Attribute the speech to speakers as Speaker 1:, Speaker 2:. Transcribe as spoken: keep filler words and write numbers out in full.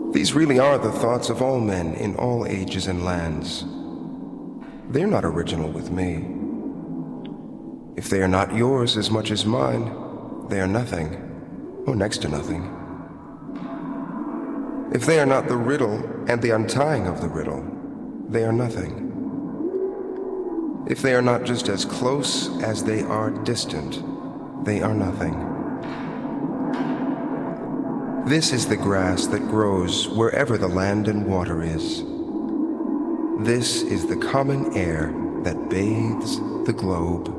Speaker 1: These really are the thoughts of all men in all ages and lands. They're not original with me. If they are not yours as much as mine, they are nothing, or next to nothing. If they are not the riddle and the untying of the riddle, they are nothing. If they are not just as close as they are distant, they are nothing. This is the grass that grows wherever the land and water is. This is the common air that bathes the globe.